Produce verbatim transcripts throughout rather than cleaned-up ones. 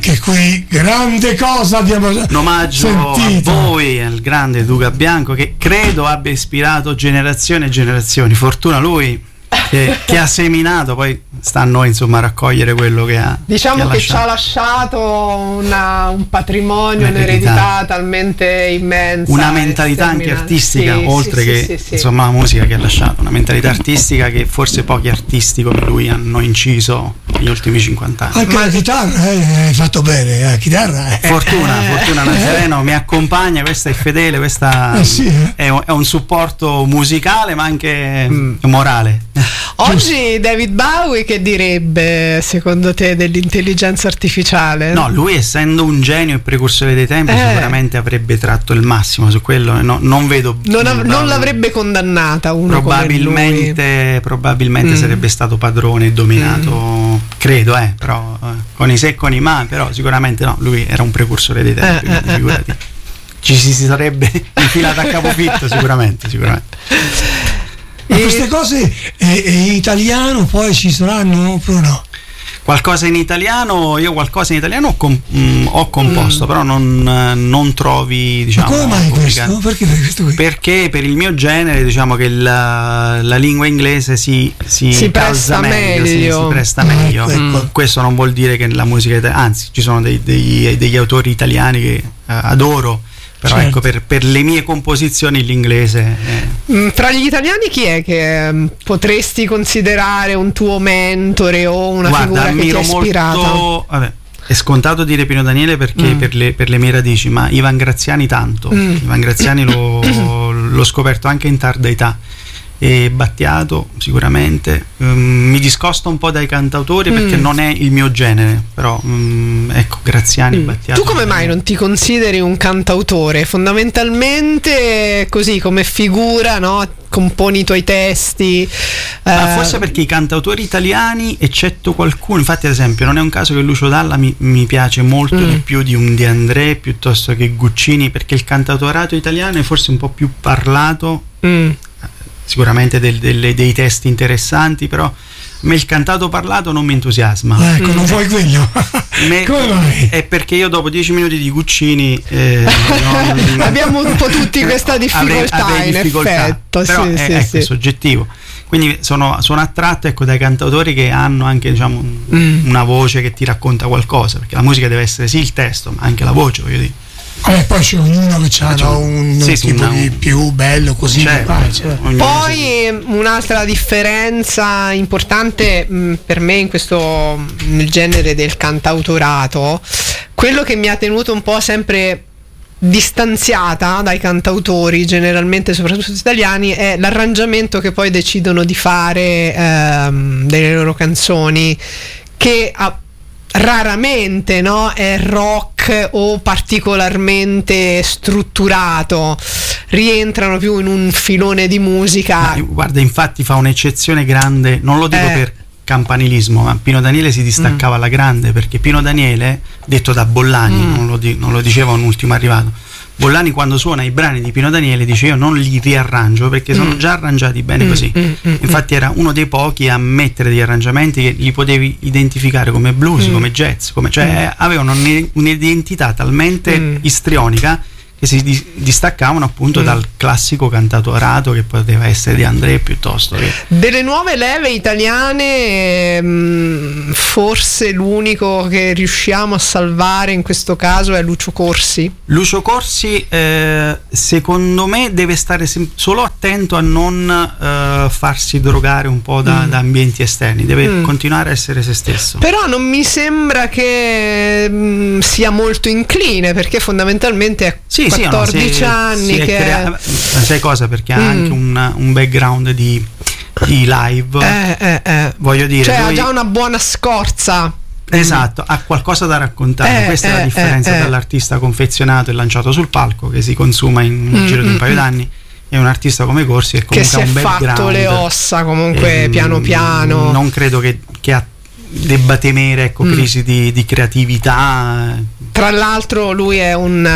anche qui grande cosa abbiamo un omaggio sentito. A voi, al grande Duca Bianco, che credo abbia ispirato generazioni e generazioni. Fortuna lui che, che ha seminato, poi sta a noi insomma a raccogliere quello che ha. Diciamo che, che ci ha lasciato una, un patrimonio, un'eredità talmente immensa, una mentalità anche artistica, sì, oltre sì, che sì, sì, insomma la musica che ha lasciato, una mentalità artistica che forse pochi artisti come lui hanno inciso negli ultimi cinquanta anni. Anche la chitarra, eh, hai fatto bene, la chitarra. Eh. Fortuna, Fortuna Nazareno mi accompagna, questa è fedele, questa eh sì, eh. è, un, è un supporto musicale ma anche mm. morale. Oggi David Bowie che direbbe secondo te dell'intelligenza artificiale? No, lui essendo un genio e precursore dei tempi eh. sicuramente avrebbe tratto il massimo su quello, no, non vedo non, av- non l'avrebbe condannata uno probabilmente come lui. probabilmente mm. sarebbe stato padrone e dominato, mm. credo eh, però eh, con i se e con i ma, però sicuramente no, lui era un precursore dei tempi, eh, quindi figurati, ci si sarebbe infilato a capofitto sicuramente sicuramente. Ma queste cose eh, in italiano poi ci saranno oppure no? Qualcosa in italiano, io qualcosa in italiano ho, com- mh, ho composto, mm. però non, non trovi, diciamo. Ma come mai questo? Perché, questo Perché per il mio genere, diciamo che la, la lingua inglese si, si, si presta meglio, meglio. Si, si presta meglio. Ah, ecco. Questo non vuol dire che la musica italiana, anzi, ci sono dei, dei, degli autori italiani che uh, adoro. Però certo. ecco, per, per le mie composizioni l'inglese è... Fra gli italiani chi è che um, potresti considerare un tuo mentore o una Guarda, figura che ti ha ispirato? Molto, vabbè, è scontato dire Pino Daniele perché mm. per, le, per le mie radici, ma Ivan Graziani tanto. Mm. Ivan Graziani l'ho, l'ho scoperto anche in tarda età. E Battiato sicuramente, um, mi discosto un po' dai cantautori perché mm. non è il mio genere, però um, ecco Graziani mm. Battiato. Tu come mai non ti consideri un cantautore? Fondamentalmente così come figura, no? Componi i tuoi testi, ah, eh. forse perché i cantautori italiani, eccetto qualcuno, infatti ad esempio non è un caso che Lucio Dalla mi, mi piace molto mm. di più di un De André piuttosto che Guccini, perché il cantautorato italiano è forse un po' più parlato, mm. sicuramente del, delle, dei testi interessanti, però a me il cantato parlato non mi entusiasma. Ecco, non vuoi quello? Me, Come mai? È perché io dopo dieci minuti di Guccini eh, non, abbiamo un po' tutti questa difficoltà, avrei, avrei in difficoltà, effetto, però sì, è, sì, ecco, sì. è soggettivo. Quindi sono, sono attratto ecco, dai cantautori che hanno anche diciamo, mm. una voce che ti racconta qualcosa, perché la musica deve essere sì il testo, ma anche la voce, voglio dire. Eh, poi c'è ognuno che ha no, un sì, tipo una, di più bello così certo, cioè. Poi un'altra differenza importante mh, per me in questo nel genere del cantautorato, quello che mi ha tenuto un po' sempre distanziata dai cantautori generalmente soprattutto italiani è l'arrangiamento che poi decidono di fare ehm, delle loro canzoni, che ha raramente no, è rock o particolarmente strutturato, rientrano più in un filone di musica. Ma, guarda, infatti fa un'eccezione grande, non lo dico eh. per campanilismo, ma Pino Daniele si distaccava mm. alla grande, perché Pino Daniele, detto da Bollani, mm. non, lo di, non lo diceva un ultimo arrivato, Bollani quando suona i brani di Pino Daniele dice io non li riarrangio perché sono mm. già arrangiati bene mm. così. Mm. Infatti era uno dei pochi a mettere degli arrangiamenti che li potevi identificare come blues, mm. come jazz, come, cioè mm. avevano un'identità talmente mm. istrionica che si di- distaccavano appunto mm. dal classico cantautorato che poteva essere di André piuttosto che... Delle nuove leve italiane mh, forse l'unico che riusciamo a salvare in questo caso è Lucio Corsi. Lucio Corsi eh, secondo me deve stare sem- solo attento a non eh, farsi drogare un po' da, mm. da ambienti esterni, deve mm. continuare a essere se stesso. Però non mi sembra che mh, sia molto incline, perché fondamentalmente è sì, quattordici sì, anni si che crea- sai cosa, perché ha mm. anche un, un background di, di live eh, eh, eh. voglio dire, cioè lui... ha già una buona scorza, esatto, ha qualcosa da raccontare, eh, questa eh, è la differenza eh, dall'artista confezionato e lanciato sul palco che si consuma in un mm, giro di un paio mm, d'anni, e un artista come Corsi che comunque che ha un si è background, fatto le ossa comunque e, piano piano, non credo che, che ha debba temere ecco, mm. crisi di, di creatività. Tra l'altro lui è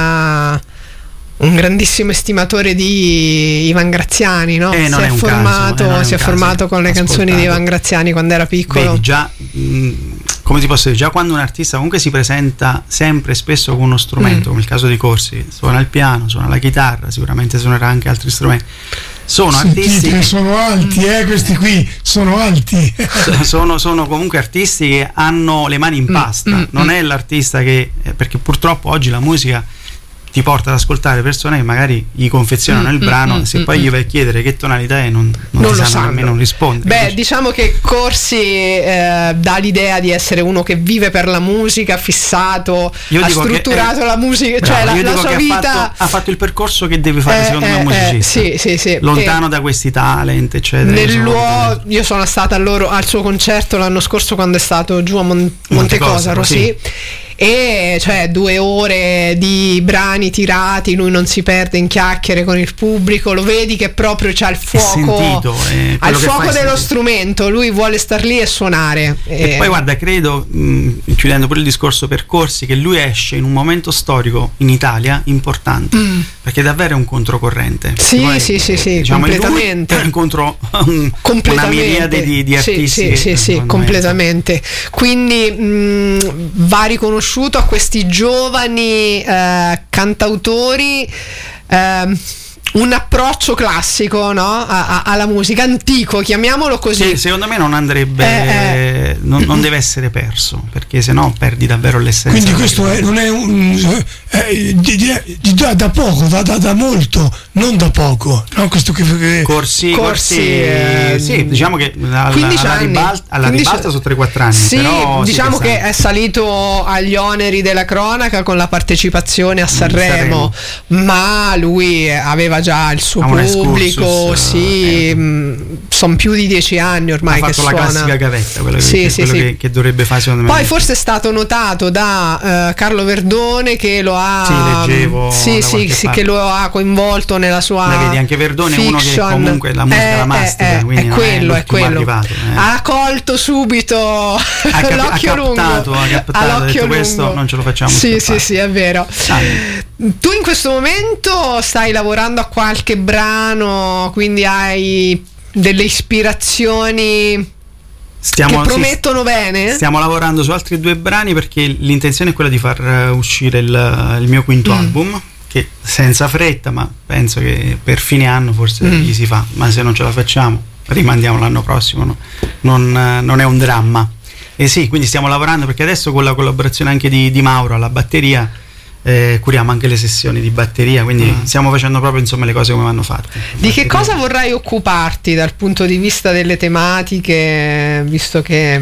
un uh, un grandissimo estimatore di Ivan Graziani, no? Eh, si è, è formato, caso, eh, si è caso, formato con le ascoltato. canzoni di Ivan Graziani quando era piccolo. Vedi, già mh, come si posso dire, già quando un artista comunque si presenta sempre e spesso con uno strumento, mm. come il caso di Corsi, suona il piano, suona la chitarra, sicuramente suonerà anche altri strumenti. Sono Sentite, artisti che sono alti, eh, questi qui sono alti. sono, sono comunque artisti che hanno le mani in pasta, mm, mm, non mm. è l'artista che, perché purtroppo oggi la musica ti porta ad ascoltare persone che magari gli confezionano mm, il brano mm, e se mm, poi gli vai a chiedere che tonalità è non, non, non ti sanno nemmeno rispondere. Beh, invece. Diciamo che Corsi eh, dà l'idea di essere uno che vive per la musica, fissato, io ha strutturato che, eh, la musica, bravo, cioè la, io la dico sua che vita ha fatto, ha fatto il percorso che deve fare eh, secondo eh, me un musicista, eh, sì, sì, sì. lontano e da questi talent eccetera. Nel luogo, io sono stata loro, al suo concerto l'anno scorso quando è stato giù a Mon- Montecosaro, sì. sì. E cioè due ore di brani tirati, lui non si perde in chiacchiere con il pubblico, lo vedi che proprio c'ha il fuoco, sentito, eh, ha il fuoco dello sentito. strumento, lui vuole star lì e suonare. E, e poi guarda, credo, mh, chiudendo pure il discorso percorsi, che lui esce in un momento storico in Italia importante, mm. perché davvero è un controcorrente. Sì, poi, sì, sì, sì, diciamo, completamente. Lui incontro un, una miriade di, di artisti. Sì, sì, sì, sì completamente. Quindi mh, va riconosciuto a questi giovani eh, cantautori eh, un approccio classico, no? a, a, alla musica, antico, chiamiamolo così. Sì, secondo me non andrebbe eh, eh. Non, non deve essere perso, perché sennò perdi davvero l'essenza. Quindi questo è, non è un è, di, di, di, da, da poco, da, da, da molto, non da poco, no? Questo che, che... Corsi, Corsi, corsi eh, sì, diciamo che alla, alla, ribalta, alla ribalta sono tre quattro anni, sì, però diciamo sì che, che è salito agli oneri della cronaca con la partecipazione a Sanremo, Sanremo. ma lui aveva già il suo ha pubblico, sì, eh. sono più di dieci anni ormai ha che fatto suona. La classica gavetta, quello, sì, che, sì, quello sì. Che, che dovrebbe fare secondo me. Poi forse è stato notato da uh, Carlo Verdone che lo ha sì, leggevo sì, sì, sì che lo ha coinvolto nella sua la vedi, anche Verdone fiction. È uno che comunque la musica eh, la mastica, eh, quindi è quello, è quello. Arrivato, eh. Ha colto subito ha cap- l'occhio ha captato, lungo ha captato, all'occhio ha detto, lungo. Questo non ce lo facciamo sì scappare. sì sì è vero. Ah. Tu in questo momento stai lavorando a qualche brano, quindi hai delle ispirazioni Stiamo, che promettono sì, bene? Stiamo lavorando su altri due brani perché l'intenzione è quella di far uscire il, il mio quinto mm. album, che senza fretta, ma penso che per fine anno forse mm. gli si fa, ma se non ce la facciamo rimandiamo l'anno prossimo, no? non, non è un dramma. E sì, quindi stiamo lavorando perché adesso con la collaborazione anche di, di Mauro alla batteria Eh, curiamo anche le sessioni di batteria, quindi mm. stiamo facendo proprio insomma le cose come vanno fatte. Di batteria. Che cosa vorrai occuparti dal punto di vista delle tematiche, visto che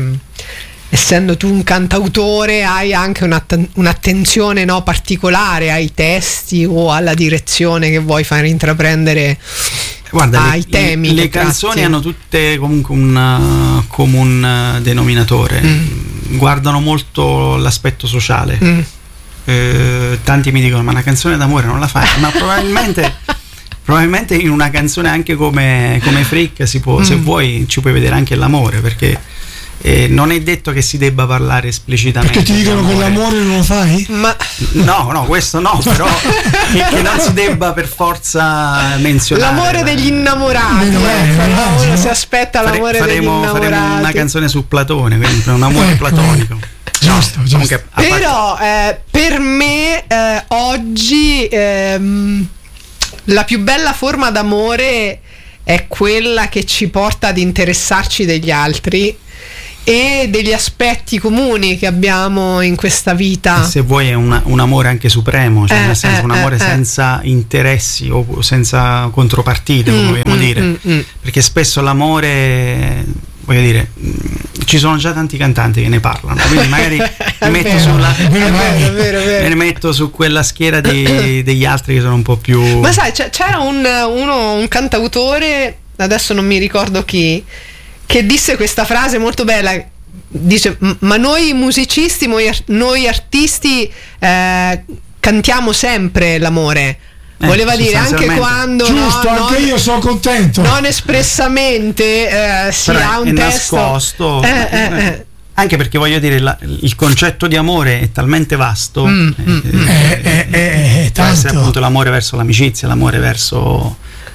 essendo tu un cantautore hai anche un'att- un'attenzione no, particolare ai testi o alla direzione che vuoi far intraprendere? Guarda, ai le, temi le canzoni tratti. Hanno tutte comunque un comun denominatore, mm. guardano molto l'aspetto sociale. Mm. Eh, tanti mi dicono ma una canzone d'amore non la fai, ma probabilmente probabilmente in una canzone anche come, come Freak si può, mm. se vuoi ci puoi vedere anche l'amore, perché eh, non è detto che si debba parlare esplicitamente. Perché ti dicono che l'amore non lo fai? Ma no, no, questo no, però che, che non si debba per forza menzionare l'amore degli innamorati, no, ecco, no, uno no. si aspetta Fare, l'amore faremo, degli innamorati. faremo una canzone su Platone, quindi un amore ecco, platonico. Giusto, no, giusto. Però eh, per me eh, oggi ehm, la più bella forma d'amore è quella che ci porta ad interessarci degli altri e degli aspetti comuni che abbiamo in questa vita. Se vuoi è una, un amore anche supremo, cioè eh, nel senso eh, un amore eh, senza interessi o senza contropartite, come mm, vogliamo mm, dire, mm, mm. perché spesso l'amore, voglio dire, ci sono già tanti cantanti che ne parlano, quindi magari mi metto vero, sulla è vero, è vero, è vero. me ne metto su quella schiera di, degli altri che sono un po' più. Ma sai, c'era un, uno, un cantautore, adesso non mi ricordo chi, che disse questa frase molto bella, dice ma noi musicisti, noi artisti eh, cantiamo sempre l'amore. Eh, voleva dire anche quando giusto, no, anche non, io sono contento, non espressamente eh, si però ha un è testo nascosto, eh, eh, eh. anche perché voglio dire la, il concetto di amore è talmente vasto, mm, eh, mm, eh, è, è, è, è può essere tanto. appunto l'amore verso l'amicizia, l'amore verso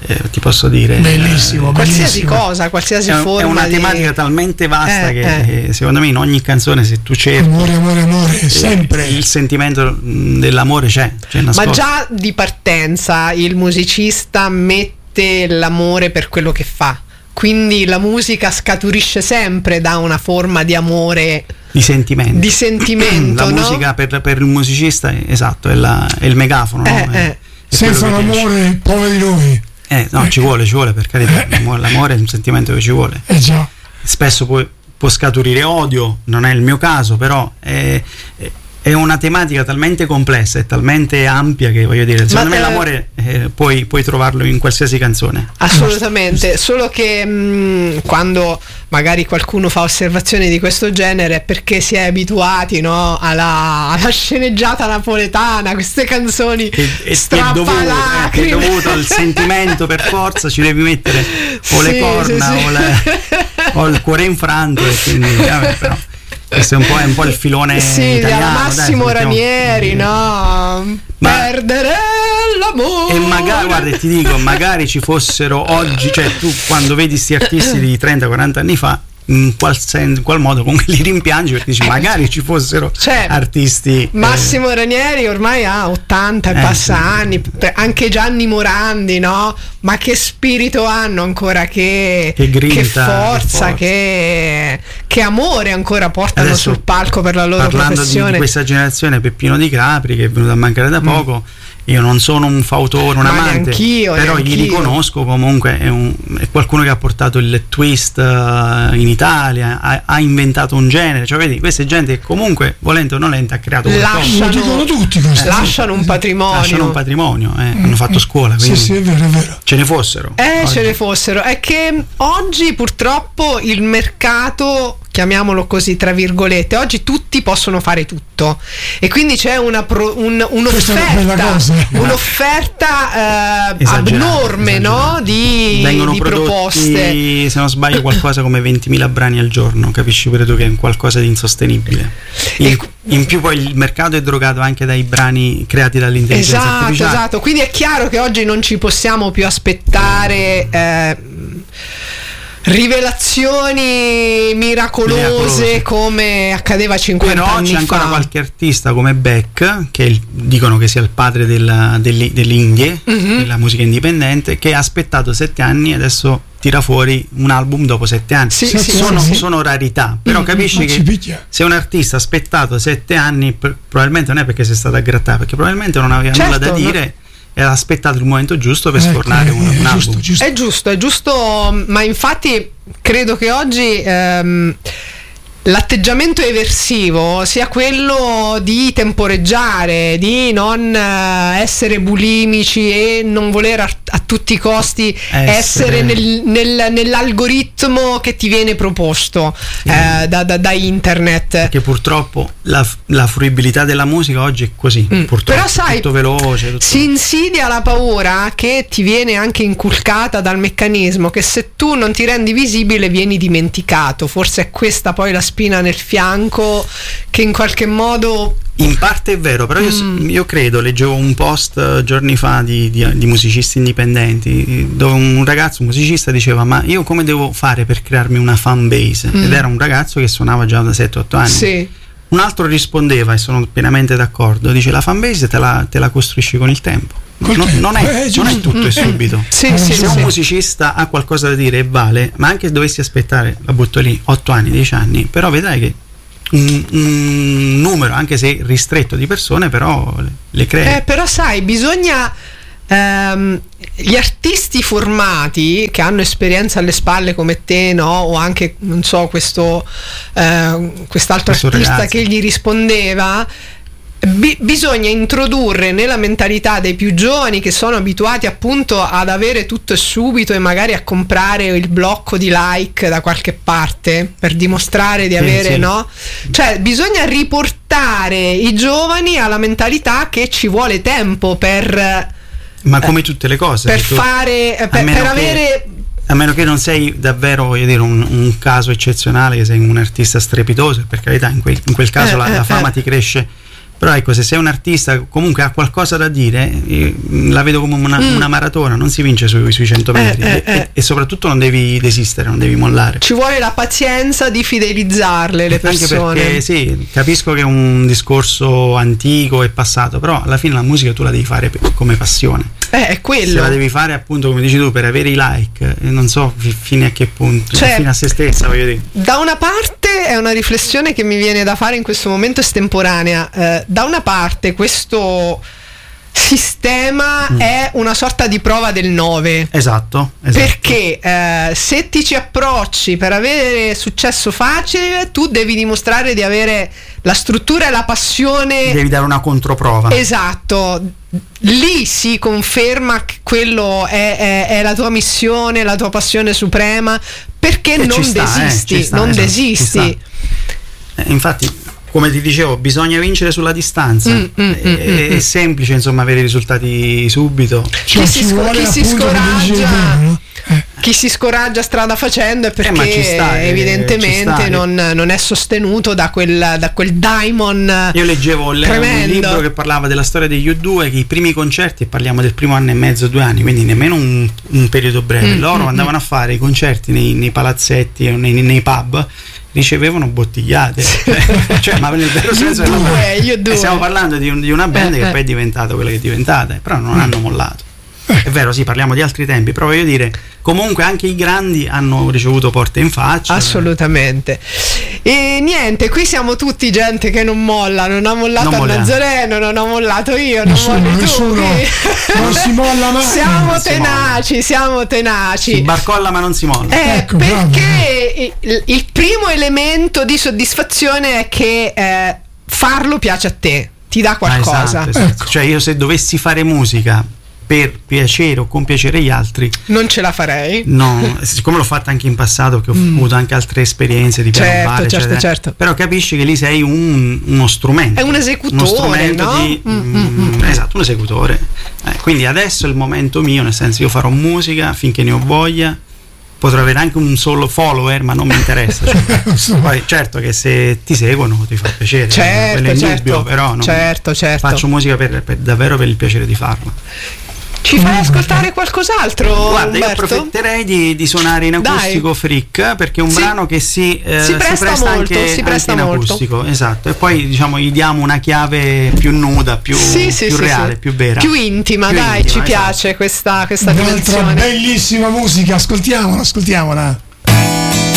eh, ti posso dire, bellissimo, eh, qualsiasi bellissimo. cosa, qualsiasi è, forma è una di... tematica talmente vasta Eh, che eh, secondo me in ogni canzone, se tu cerchi, Amore, amore, amore, sempre. il sentimento mh, dell'amore c'è, c'è Ma nascosto. già di partenza il musicista mette l'amore per quello che fa, quindi la musica scaturisce sempre da una forma di amore, di sentimento, di sentimento, la no? musica per, per il musicista è, esatto, è, la, è il megafono, Eh, no? È- eh. è Senza quello che riesce. l'amore, poveri noi. Eh, no, ci vuole, ci vuole, per carità. L'amore- L'amore è un sentimento che ci vuole. Eh già. Spesso può, può scaturire odio, non è il mio caso, però è, è- è una tematica talmente complessa e talmente ampia che, voglio dire, secondo Ma, me eh, l'amore eh, puoi, puoi trovarlo in qualsiasi canzone. Assolutamente, solo che mh, quando magari qualcuno fa osservazioni di questo genere è perché si è abituati, no, alla, alla sceneggiata napoletana, queste canzoni È, è, è dovuto, eh, è strappalacrime. dovuto al sentimento, per forza ci devi mettere o le Sì, corna sì, sì. O, le- o il cuore infranto, e quindi vabbè, però questo è un po', è un po' il filone Sì, italiano, alla dai, Massimo mettiamo- Ranieri, no? Ma- Perdere l'amore. E magari, guarda, ti dico, magari ci fossero oggi, cioè tu quando vedi sti artisti di trenta quaranta anni fa, in qual, sen- in qual modo comunque li rimpiangi, perché dici magari ci fossero Cioè, artisti. Massimo Ranieri ormai ha ottanta e Eh, passa sì. anni, per- anche Gianni Morandi, no? Ma che spirito hanno ancora, che, Che grinta, che che forza, forza. che, che amore ancora portano Adesso, sul palco per la loro parlando di, professione. di questa generazione, Peppino Di Capri, che è venuto a mancare da poco, io non sono un fautore, un Ma amante, neanch'io, però gli neanch'io. riconosco comunque, è, un- è qualcuno che ha portato il twist eh, in Italia, ha, ha inventato un genere, cioè vedi, questa è gente che comunque, volente o nolente, ha creato qualcosa. Lascia- Lo dicono tutti questi. Lasciano un patrimonio. Lasciano un patrimonio, eh, hanno fatto scuola, Sì, quindi sì, è vero, è vero. ce ne fossero. Eh, Oggi. ce ne fossero. È che oggi purtroppo il mercato, chiamiamolo così tra virgolette, oggi tutti possono fare tutto e quindi c'è una pro- un- Questa è una bella un'offerta, cosa. un'offerta eh, Esagerata, abnorme, no? esagerata. Di, Vengono di prodotti, proposte. se non sbaglio, qualcosa come ventimila brani al giorno, capisci pure tu che è un qualcosa di insostenibile. In, E- in più poi il mercato è drogato anche dai brani creati dall'intelligenza Esatto, artificiale. esatto. Quindi è chiaro che oggi non ci possiamo più aspettare eh, rivelazioni miracolose, Miracolose. come accadeva cinquanta Però anni c'è ancora fa. qualche artista come Beck, che è il- dicono che sia il padre della, delle, delle Indie, Mhm. della musica indipendente, che ha aspettato sette anni e adesso tira fuori un album dopo sette anni. Sì, sì, sono, sì. sono rarità, però Mm, capisci Ma che ci picchia. se un artista ha aspettato sette anni, pr- probabilmente non è perché si è stato a grattare, perché probabilmente non aveva Certo, nulla da no. dire e ha aspettato il momento giusto per Ecco, sfornare un, eh, un giusto, album. giusto. È giusto, è giusto, ma infatti credo che oggi ehm, l'atteggiamento eversivo sia quello di temporeggiare, di non eh, essere bulimici e non voler a, a tutti i costi essere, Essere- nel- nel- nell'algoritmo che ti viene proposto eh, da, da- da internet. Perché purtroppo la, la fruibilità della musica oggi è così, Mm. purtroppo, Però sai, tutto veloce, tutto... si insidia la paura che ti viene anche inculcata dal meccanismo che se tu non ti rendi visibile vieni dimenticato. Forse è questa poi la spina nel fianco che in qualche modo In parte è vero, però io, s- Mm. io credo, leggevo un post eh, giorni fa di, di- di musicisti indipendenti, dove un ragazzo, un musicista, diceva: ma io come devo fare per crearmi una fan base? Mm. Ed era un ragazzo che suonava già da sette otto anni. sì, Un altro rispondeva, e sono pienamente d'accordo, dice: la fan base te la, te la costruisci con il tempo. Col Non, tempo, non è, eh, non è giusto. tutto e subito. sì, Eh, sì, Se sì. un musicista ha qualcosa da dire e vale, ma anche se dovessi aspettare, la butto lì, otto anni, dieci anni, però vedrai che un, un numero, anche se ristretto, di persone, però le, le crea. Eh, però sai, bisogna ehm, gli artisti formati che hanno esperienza alle spalle come te, no? O anche, non so, questo eh, quest'altro Questo artista ragazzo. che gli rispondeva. Bi- bisogna introdurre nella mentalità dei più giovani, che sono abituati appunto ad avere tutto e subito e magari a comprare il blocco di like da qualche parte per dimostrare di Sì, avere, sì. no? Cioè bisogna riportare i giovani alla mentalità che ci vuole tempo per, Ma come tutte le cose, per se tu- fare a per, meno per che- avere a meno che non sei davvero, voglio dire, un, un caso eccezionale, che sei un artista strepitoso, per carità, in quel, in quel caso Eh, la, eh, la fama eh. ti cresce. Però ecco, se sei un artista comunque ha qualcosa da dire, la vedo come una, mm. una maratona, non si vince sui, sui cento metri, eh, eh, e, eh. e soprattutto non devi desistere, non devi mollare. Ci vuole la pazienza di fidelizzarle le persone. Anche perché sì, capisco che è un discorso antico e passato, però alla fine la musica tu la devi fare come passione. Eh, è quello. Se la devi fare appunto come dici tu per avere i like, non so fino a che punto, cioè, fino a se stessa, voglio dire. Da una parte è una riflessione che mi viene da fare in questo momento estemporanea. Eh, da una parte questo sistema mm. è una sorta di prova del nove. Esatto, esatto. Perché eh, se ti ci approcci per avere successo facile, tu devi dimostrare di avere la struttura e la passione. Devi dare una controprova. Esatto. Lì si conferma che quello è, è, è la tua missione, la tua passione suprema, perché e non sta, desisti, eh, sta, non esatto, desisti. Eh, infatti, come ti dicevo, bisogna vincere sulla distanza. Mm, mm, è, mm, è mm. semplice, insomma, avere i risultati subito. Cioè, chi si, sc- chi si scoraggia eh. chi si scoraggia strada facendo è perché eh, sta, evidentemente sta, non, non è sostenuto da quel, da quel daimon. Io leggevo un libro che parlava della storia degli U due, che i primi concerti, parliamo del primo anno e mezzo, due anni, quindi nemmeno un, un periodo breve, mm, loro mm, andavano mm. a fare i concerti nei, nei palazzetti o nei, nei pub, ricevevano bottigliate, cioè, ma nel vero senso due, della io due. Stiamo parlando di, un, di una band eh, che eh. poi è diventata quella che è diventata, però non mm. hanno mollato. È vero, sì, parliamo di altri tempi, però voglio dire, comunque anche i grandi hanno ricevuto porte in faccia. Assolutamente. E niente, qui siamo tutti gente che non molla, non ha mollato a Nazareno, non ho mollato io, nessuno, non molli nessuno, tu. Non si molla mai. Siamo tenaci, siamo tenaci. Si barcolla ma non si molla. Eh, ecco, perché il, il primo elemento di soddisfazione è che eh, farlo piace a te, ti dà qualcosa. Ah, esatto, esatto. Ecco. Cioè io se dovessi fare musica per piacere o compiacere gli altri non ce la farei. No, siccome l'ho fatta anche in passato, che ho mm. avuto anche altre esperienze di piano certo, bar, certo, eccetera, certo. però capisci che lì sei un, uno strumento, è un esecutore, uno strumento no? di, mm, mm, mm. esatto, un esecutore, eh, quindi adesso è il momento mio, nel senso io farò musica finché ne ho voglia, potrò avere anche un solo follower ma non mi interessa, cioè, poi certo che se ti seguono ti fa piacere, certo, è certo, indubbio, però non certo, certo. faccio musica per, per, davvero per il piacere di farla. Ci fai ascoltare qualcos'altro? Guarda, Umberto? io approfitterei di, di suonare in acustico Dai. Freak, perché è un sì. brano che si, eh, si, presta, si presta molto, anche, si presta anche in molto. acustico, esatto. E poi diciamo gli diamo una chiave più nuda, più, sì, sì, più sì, reale, sì. più vera, più intima, più dai, intima, ci esatto. piace questa, questa Un'altra dimensione. bellissima musica, ascoltiamola, ascoltiamola.